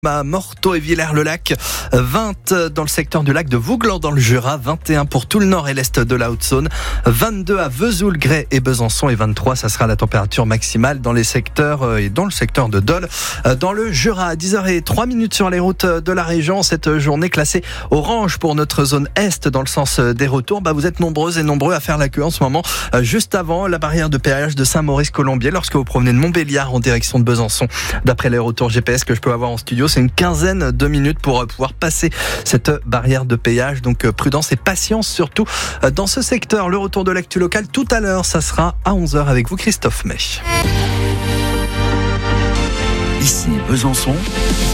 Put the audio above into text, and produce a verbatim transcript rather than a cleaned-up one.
À Morteau et Villers-le-Lac, vingt dans le secteur du lac de Vouglan dans le Jura, vingt et un pour tout le nord et l'est de la Haute-Saône, vingt-deux à Vesoul, Grès et Besançon et vingt-trois, ça sera la température maximale dans les secteurs et dans le secteur de Dole dans le Jura. À dix heures zéro trois sur les routes de la région, cette journée classée orange pour notre zone est dans le sens des retours. Bah, vous êtes nombreuses et nombreux à faire la queue en ce moment, juste avant la barrière de péage de Saint-Maurice-Colombier lorsque vous provenez de Montbéliard en direction de Besançon. D'après les retours G P S que je peux avoir en studio, c'est une quinzaine de minutes pour pouvoir passer cette barrière de péage. Donc prudence et patience surtout dans ce secteur. Le retour de l'actu locale tout à l'heure, ça sera à onze heures avec vous Christophe May. Ici Besançon.